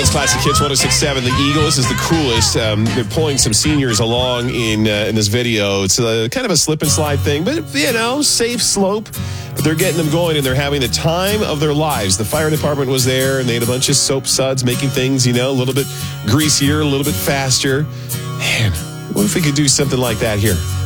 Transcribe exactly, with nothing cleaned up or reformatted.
It's Classic Hits one oh six point seven. The Eagle. This is the coolest. Um, they're pulling some seniors along in uh, in this video. It's a, kind of a slip and slide thing, but, you know, safe slope. But they're getting them going, and they're having the time of their lives. The fire department was there, and they had a bunch of soap suds making things, you know, a little bit greasier, a little bit faster. Man, what if we could do something like that here?